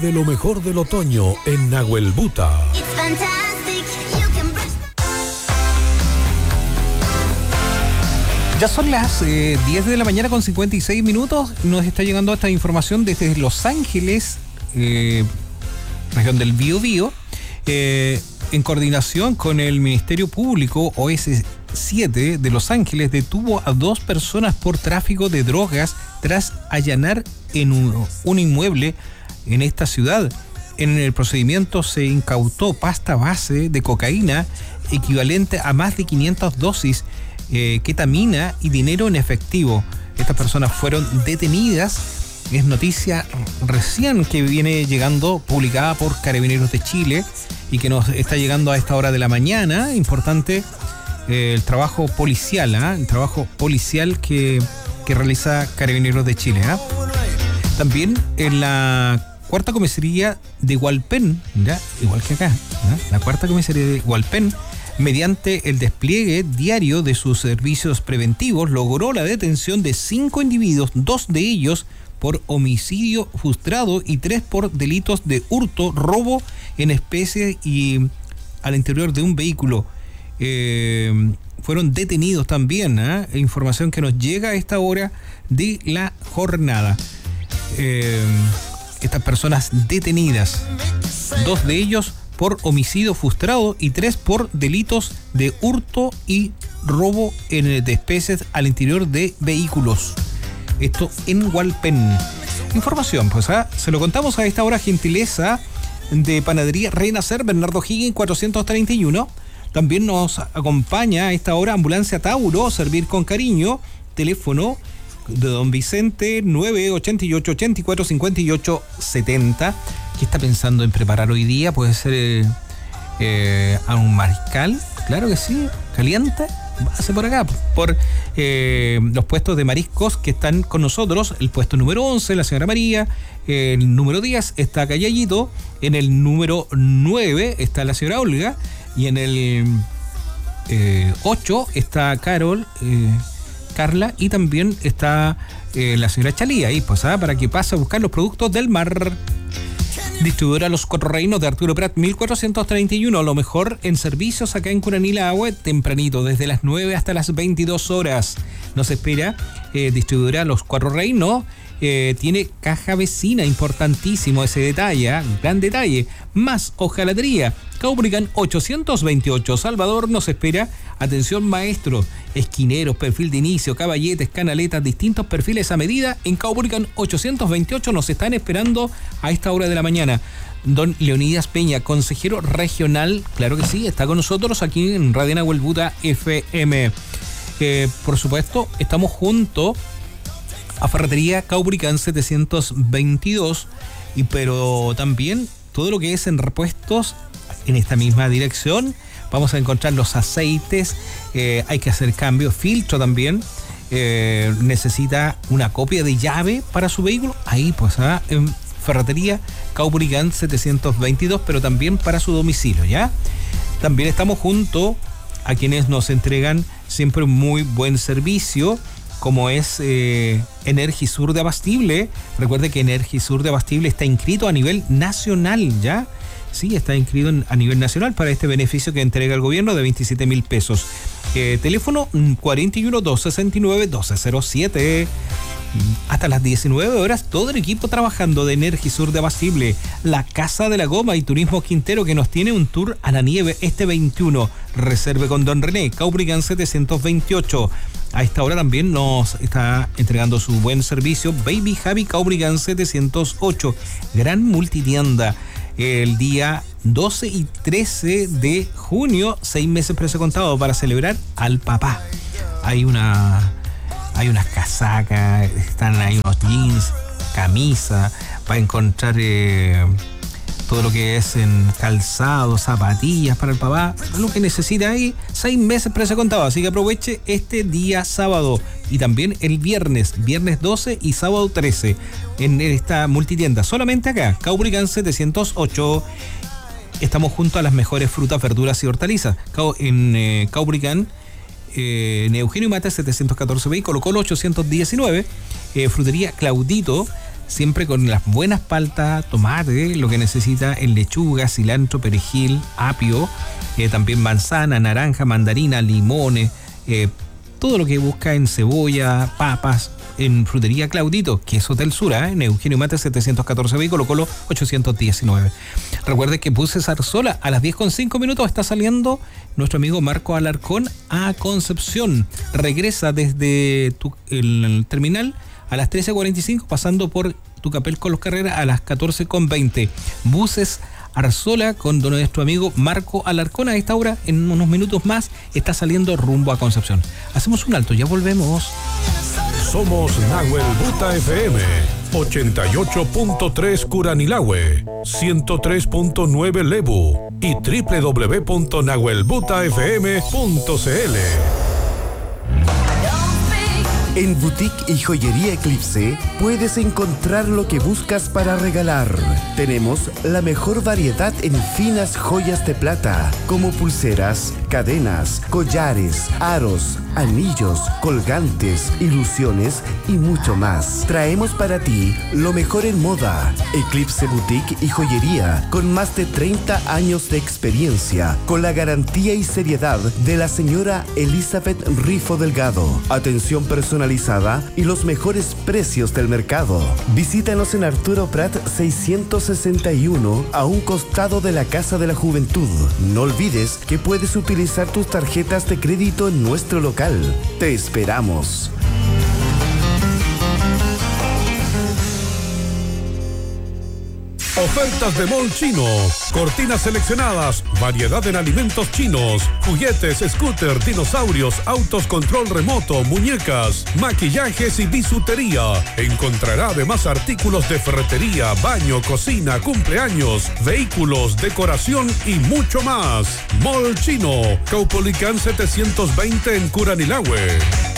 de lo mejor del otoño en Nahuelbuta. Ya son las 10 de la mañana con 56 minutos. Nos está llegando esta información desde Los Ángeles, región del Biobío, en coordinación con el Ministerio Público. OS7 de Los Ángeles detuvo a 2 personas por tráfico de drogas tras allanar en un inmueble en esta ciudad. En el procedimiento se incautó pasta base de cocaína equivalente a más de 500 dosis, ketamina y dinero en efectivo. Estas personas fueron detenidas. Es noticia recién que viene llegando, publicada por Carabineros de Chile y que nos está llegando a esta hora de la mañana. Importante el trabajo policial, el trabajo policial que realiza Carabineros de Chile. También en la cuarta comisaría de Hualpén, ¿ya? Igual que acá, la cuarta comisaría de Hualpén, mediante el despliegue diario de sus servicios preventivos, logró la detención de 5 individuos, 2 de ellos por homicidio frustrado y 3 por delitos de hurto, robo en especie y al interior de un vehículo. Fueron detenidos también, información que nos llega a esta hora de la jornada. Estas personas detenidas, 2 de ellos por homicidio frustrado y 3 por delitos de hurto y robo de especies al interior de vehículos. Esto en Hualpén. Información, pues se lo contamos a esta hora, gentileza de Panadería Renacer, Bernardo Higgins 431. También nos acompaña a esta hora Ambulancia Tauro, servir con cariño. Teléfono de Don Vicente 988 84 58 70. ¿Qué está pensando en preparar hoy día? Puede ser a un mariscal, claro que sí, caliente. Pase por acá, por los puestos de mariscos que están con nosotros. El puesto número 11, la señora María. El número 10 está Callayito. En el número 9 está la señora Olga. Y en el 8 está Carla. Y también está la señora Chalía ahí, pues, para que pase a buscar los productos del mar. Distribuidora Los Cuatro Reinos de Arturo Prat 1431, lo mejor en servicios acá en Curanilahue, tempranito, desde las 9 hasta las 22 horas. Nos espera distribuidora Los Cuatro Reinos, tiene caja vecina, importantísimo ese detalle, gran detalle, más hojalatería. Caubrigan 828, Salvador nos espera. Atención maestro, esquineros, perfil de inicio, caballetes, canaletas, distintos perfiles a medida. En Caubrigan 828 nos están esperando a esta hora de la mañana. Don Leonidas Peña, consejero regional, claro que sí, está con nosotros aquí en Radio Nahuelbuta FM. Por supuesto, estamos junto a Ferretería Caubrican 722, pero también todo lo que es en repuestos en esta misma dirección. Vamos a encontrar los aceites, hay que hacer cambio, filtro también. Necesita una copia de llave para su vehículo. Ahí, pues, en Ferretería Caubrican 722, pero también para su domicilio, ¿ya? También estamos junto a quienes nos entregan siempre un muy buen servicio, como es Energisur de Abastible. Recuerde que Energisur de Abastible está inscrito a nivel nacional, ¿ya? Sí, está inscrito a nivel nacional para este beneficio que entrega el gobierno de 27.000 pesos. Teléfono 41 269 1207. Hasta las 19 horas, todo el equipo trabajando de Energisur de Abastible, la Casa de la Goma y Turismo Quintero, que nos tiene un tour a la nieve este 21. Reserve con Don René, Caubrigan 728. A esta hora también nos está entregando su buen servicio Baby Javi Caubrigan 708. Gran multitienda. El día 12 y 13 de junio, 6 meses precio contado para celebrar al papá. Hay unas casacas, están ahí unos jeans, camisa, va a encontrar todo lo que es en calzado, zapatillas para el papá, lo que necesita ahí, 6 meses precio contado, así que aproveche este día sábado y también el viernes 12 y sábado 13 en esta multitienda, solamente acá, Caubrican 708. Estamos junto a las mejores frutas, verduras y hortalizas en Caubrican. En Eugenio Mata 714B, Colo Colo 819, Frutería Claudito siempre con las buenas paltas, tomate, lo que necesita en lechuga, cilantro, perejil, apio, también manzana, naranja, mandarina, limones, todo lo que busca en cebolla, papas, en Frutería Claudito, que es Hotel Sura, en Eugenio Mate 714B, Colo Colo 819. Recuerde que Buses Zarzola a las 10:05 está saliendo nuestro amigo Marco Alarcón a Concepción. Regresa desde el terminal a las 13:45, pasando por Tucapel con los Carreras a las 14:20. Buses Arzola con nuestro amigo Marco Alarcón. A esta hora, en unos minutos más, está saliendo rumbo a Concepción. Hacemos un alto, ya volvemos. Somos Nahuel Buta FM, 88.3 Curanilahue, 103.9 Lebu y www.nahuelbutafm.cl. En Boutique y Joyería Eclipse puedes encontrar lo que buscas para regalar. Tenemos la mejor variedad en finas joyas de plata, como pulseras, cadenas, collares, aros, anillos, colgantes, ilusiones y mucho más. Traemos para ti lo mejor en moda. Eclipse Boutique y Joyería, con más de 30 años de experiencia, con la garantía y seriedad de la señora Elizabeth Rifo Delgado. Atención personalizada y los mejores precios del mercado. Visítanos en Arturo Prat 661, a un costado de la Casa de la Juventud. No olvides que puedes utilizar tus tarjetas de crédito en nuestro local. Te esperamos. Ofertas de Mall Chino, cortinas seleccionadas, variedad en alimentos chinos, juguetes, scooter, dinosaurios, autos control remoto, muñecas, maquillajes y bisutería. Encontrará además artículos de ferretería, baño, cocina, cumpleaños, vehículos, decoración y mucho más. Mall Chino, Caupolicán 720 en Curanilahue.